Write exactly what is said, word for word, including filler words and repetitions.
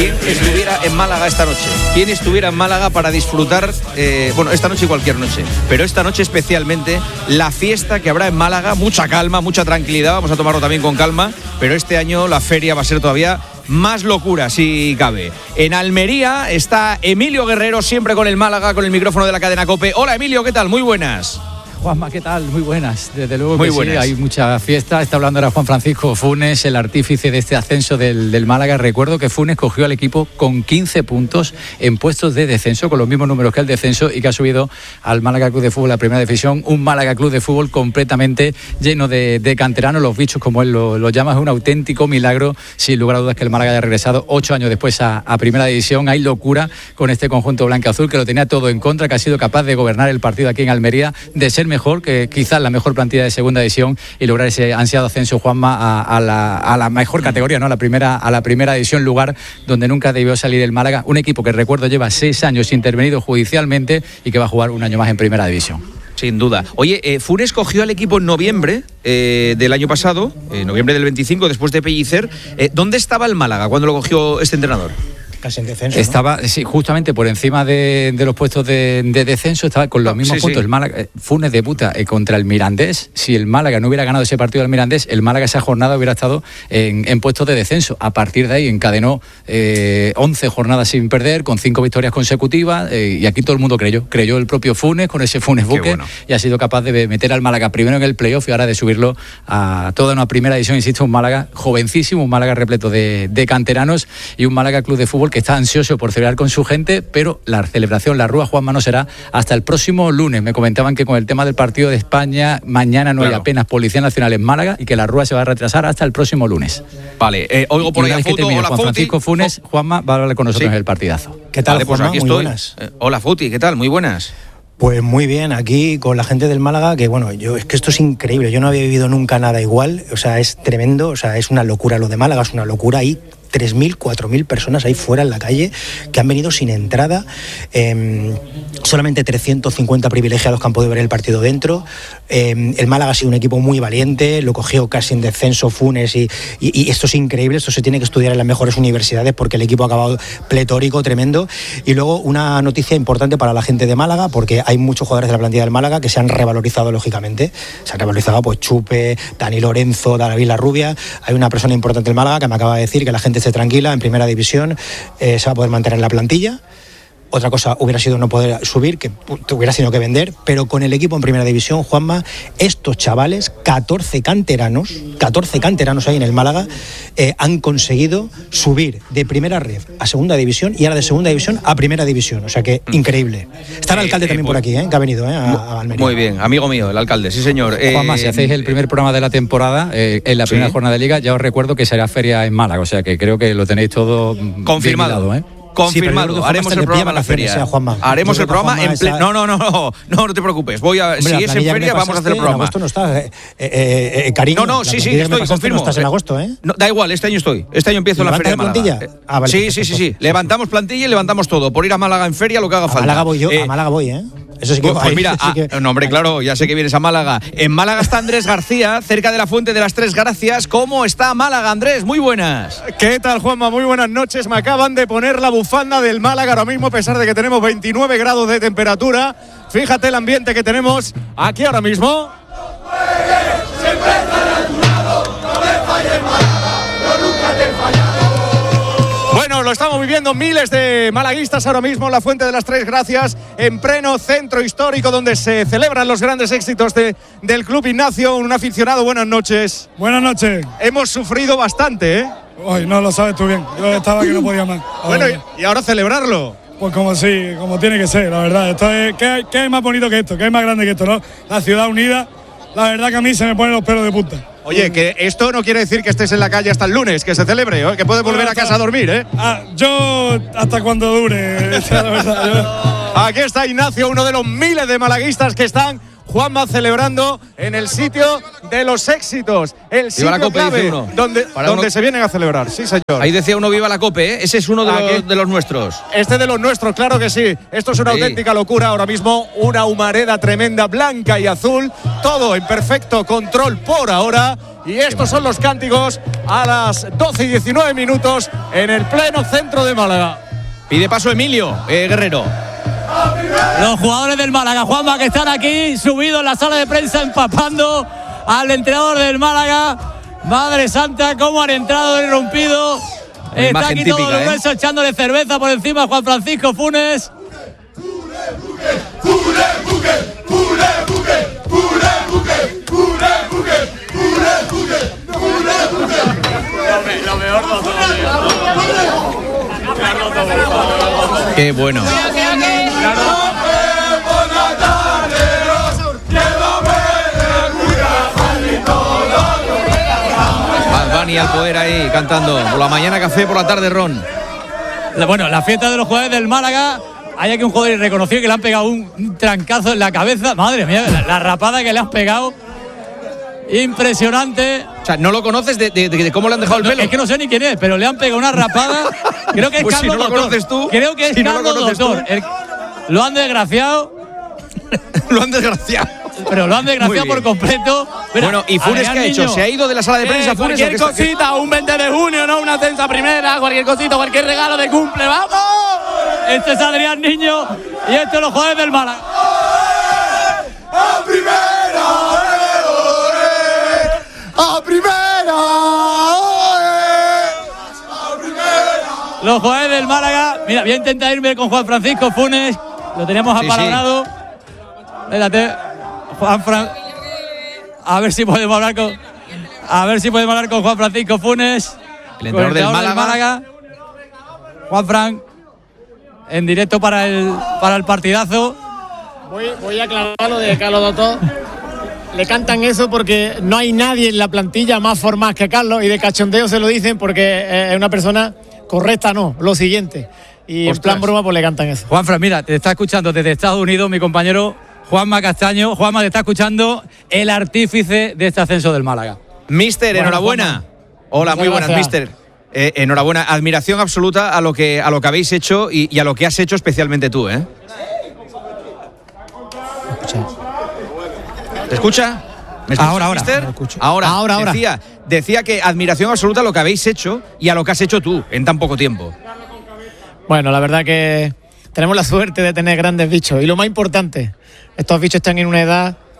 ¿Quién estuviera en Málaga esta noche? ¿Quién estuviera en Málaga para disfrutar, eh, bueno, esta noche y cualquier noche, pero esta noche especialmente, la fiesta que habrá en Málaga? Mucha calma, mucha tranquilidad, vamos a tomarlo también con calma, pero este año la feria va a ser todavía más locura, si cabe. En Almería está Emilio Guerrero, siempre con el Málaga, con el micrófono de la cadena COPE. Hola Emilio, ¿qué tal? Muy buenas. Juanma, ¿qué tal? Muy buenas. Desde luego Muy que buenas. Sí, hay mucha fiesta. Está hablando ahora Juan Francisco Funes, el artífice de este ascenso del, del Málaga. Recuerdo que Funes cogió al equipo con quince puntos en puestos de descenso, con los mismos números que el descenso, y que ha subido al Málaga Club de Fútbol a la primera división. Un Málaga Club de Fútbol completamente lleno de, de canteranos, los bichos como él lo, lo llama. Es un auténtico milagro, sin lugar a dudas, que el Málaga haya regresado ocho años después a, a primera división. Hay locura con este conjunto blanca-azul, que lo tenía todo en contra, que ha sido capaz de gobernar el partido aquí en Almería, de ser mejor, que quizás la mejor plantilla de segunda división, y lograr ese ansiado ascenso, Juanma, a, a, la, a la mejor categoría, ¿no? A la primera, a la primera división, lugar donde nunca debió salir el Málaga. Un equipo que, recuerdo, lleva seis años intervenido judicialmente y que va a jugar un año más en primera división. Sin duda. Oye, eh, Funes cogió al equipo en noviembre eh, del año pasado, en eh, noviembre del veinticinco, después de Pellicer. Eh, ¿Dónde estaba el Málaga cuando lo cogió este entrenador? Casi en descenso, estaba, ¿no? Sí, justamente por encima de, de los puestos de, de descenso, estaba con los mismos sí, puntos. Sí. El Málaga, Funes debuta eh, contra el Mirandés. Si el Málaga no hubiera ganado ese partido al Mirandés, el Málaga esa jornada hubiera estado en, en puestos de descenso. A partir de ahí encadenó eh, once jornadas sin perder, con cinco victorias consecutivas, eh, y aquí todo el mundo creyó. Creyó el propio Funes con ese Funes buque, bueno. Y ha sido capaz de meter al Málaga primero en el playoff y ahora de subirlo a toda una primera división. Insisto, un Málaga jovencísimo, un Málaga repleto de, de canteranos, y un Málaga Club de Fútbol que está ansioso por celebrar con su gente, pero la celebración, la Rúa, Juanma, no será hasta el próximo lunes. Me comentaban que con el tema del partido de España, mañana no claro. hay apenas Policía Nacional en Málaga, y que la Rúa se va a retrasar hasta el próximo lunes. Vale, eh, oigo por ahí a Futi. Hola, Juan Francisco Funes, Juanma, va a hablar con nosotros sí. en el partidazo. ¿Qué tal, vale, pues Juanma? aquí Muy estoy. buenas. Eh, hola, Futi, ¿qué tal? Muy buenas. Pues muy bien, aquí con la gente del Málaga, que bueno, yo es que esto es increíble, yo no había vivido nunca nada igual, o sea, es tremendo, o sea, es una locura lo de Málaga, es una locura ahí. tres mil, cuatro mil personas ahí fuera en la calle que han venido sin entrada, eh, solamente trescientos cincuenta privilegiados que han podido ver el partido dentro. Eh, el Málaga ha sido un equipo muy valiente, lo cogió casi en descenso Funes y, y, y esto es increíble, esto se tiene que estudiar en las mejores universidades porque el equipo ha acabado pletórico, tremendo. Y luego una noticia importante para la gente de Málaga, porque hay muchos jugadores de la plantilla del Málaga que se han revalorizado lógicamente, se han revalorizado pues Chupe, Dani Lorenzo, David Larrubia. Hay una persona importante del Málaga que me acaba de decir que la gente esté tranquila, en primera división eh, se va a poder mantener en la plantilla. Otra cosa hubiera sido no poder subir, que te hubieras tenido que vender, pero con el equipo en primera división, Juanma, estos chavales, catorce canteranos, catorce canteranos ahí en el Málaga, eh, han conseguido subir de primera ref a segunda división y ahora de segunda división a primera división. O sea que increíble. Está el alcalde eh, también eh, por aquí, ¿eh? Que ha venido eh, a, a Almería. Muy bien, amigo mío, el alcalde, sí señor. Eh, Juanma, si hacéis el primer programa de la temporada, eh, en la primera ¿sí? jornada de Liga, ya os recuerdo que será feria en Málaga, o sea que creo que lo tenéis todo confirmado, bien mirado, ¿eh? Confirmado, sí, haremos el programa en la feria. Sea, Juanma. Haremos el programa en pleno. Esa... No, no, no, no, no, no te preocupes. Voy a, Hombre, si es en feria, vamos a hacer el programa. En agosto no está, eh, eh, eh, cariño. No, no, sí, sí, estoy, confirmo. No estás en agosto, ¿eh? No, da igual, este año estoy. Este año empiezo la feria de Málaga. plantilla? Ah, vale, sí, sí, sí, sí. Levantamos plantilla y levantamos todo. Por ir a Málaga en feria, lo que haga falta. A Málaga voy yo, eh, a Málaga voy, ¿eh? Eso sí que pues, pues mira, sí que... ah, no, hombre, claro, ya sé que vienes a Málaga. En Málaga está Andrés García, cerca de la Fuente de las Tres Gracias. ¿Cómo está Málaga, Andrés? Muy buenas. ¿Qué tal, Juanma? Muy buenas noches. Me acaban de poner la bufanda del Málaga ahora mismo, a pesar de que tenemos veintinueve grados de temperatura. Fíjate el ambiente que tenemos aquí ahora mismo. Siempre estaré a tu lado, no me falles, Málaga, yo nunca te he fallado. Bueno, lo estamos viviendo miles de malaguistas ahora mismo en la Fuente de las Tres Gracias, en pleno centro histórico donde se celebran los grandes éxitos de, del Club Ignacio. Un aficionado, buenas noches. Buenas noches. Hemos sufrido bastante, ¿eh? Hoy no lo sabes tú bien, yo estaba que no podía más. Bueno, y, y ahora celebrarlo. Pues como sí, como tiene que ser, la verdad. Esto es, ¿qué, hay, ¿Qué hay más bonito que esto? ¿Qué hay más grande que esto, no? La ciudad unida, la verdad que a mí se me ponen los pelos de punta. Oye, que esto no quiere decir que estés en la calle hasta el lunes, que se celebre, ¿eh? Que puedes volver bueno, a casa a dormir, ¿eh? Ah, yo hasta cuando dure, la verdad. Yo... Aquí está Ignacio, uno de los miles de malaguistas que están Juanma celebrando en el sitio de los éxitos, el sitio la Cope, clave dice uno. donde, donde uno... se vienen a celebrar. Sí, señor. Ahí decía uno viva la Cope, ¿eh? Ese es uno de los, de los nuestros. Este de los nuestros, claro que sí. Esto es una sí. auténtica locura ahora mismo, una humareda tremenda, blanca y azul, todo en perfecto control por ahora. Y estos son los cánticos a las doce y diecinueve minutos en el pleno centro de Málaga. Pide paso Emilio eh, Guerrero. Los jugadores del Málaga, Juanma, que están aquí subidos en la sala de prensa empapando al entrenador del Málaga. Madre santa, cómo han entrado irrumpido. Está aquí típica, todo el grueso, ¿eh? Echándole cerveza por encima a Juan Francisco Funes. Lo mejor no todo. Qué bueno. Bad Bunny al poder ahí cantando. Por la mañana café, por la tarde ron. Bueno, la fiesta de los jugadores del Málaga. Hay aquí un jugador irreconocible que le han pegado un, un trancazo en la cabeza. Madre mía, la, la rapada que le han pegado. Impresionante. O sea, ¿no lo conoces de, de, de cómo le han dejado el no, pelo? Es que no sé ni quién es, pero le han pegado una rapada. Creo que es pues Carlos si no lo Doctor. conoces tú. Creo que es si Carlos no lo Doctor. El, lo han desgraciado. Lo han desgraciado. Pero lo han desgraciado por completo. Mira, bueno, ¿y Funes qué ha hecho? ¿Se ha ido de la sala de prensa? Eh, Funes, cualquier cosita, que... un veinte de junio, ¿no? Una ascensa primera, cualquier cosita, cualquier regalo de cumple, ¡vamos! Este es Adrián Niño y este es los jugadores del Málaga. ¡A primera! ¡A primera! ¡A primera! Los jugadores del Málaga. Mira, voy a intentar irme con Juan Francisco Funes. Lo teníamos sí, apalabrado. Sí. Espérate, Juan Fran. A ver si podemos hablar con. A ver si podemos hablar con Juan Francisco Funes. El entrenador del Málaga. del Málaga. Juan Fran. En directo para el, para el partidazo. Voy, voy a aclarar lo de Carlos Doctor. Le cantan eso porque no hay nadie en la plantilla más formal que Carlos, y de cachondeo se lo dicen porque es una persona correcta, no, lo siguiente. Y Ostras. En plan broma pues le cantan eso. Juanfran, mira, te está escuchando desde Estados Unidos mi compañero Juanma Castaño. Juanma, te está escuchando el artífice de este ascenso del Málaga. Mister, bueno, enhorabuena. Juanma. Hola, muy buenas, Mister. Eh, enhorabuena, admiración absoluta a lo que, a lo que habéis hecho y, y a lo que has hecho especialmente tú, ¿eh? ¿Te escucha? ¿Me escucha, ahora, ahora. Mister? Ahora, ahora, ahora. Decía, decía que admiración absoluta a lo que habéis hecho y a lo que has hecho tú en tan poco tiempo. Bueno, la verdad que tenemos la suerte de tener grandes bichos y lo más importante, estos bichos están en una edad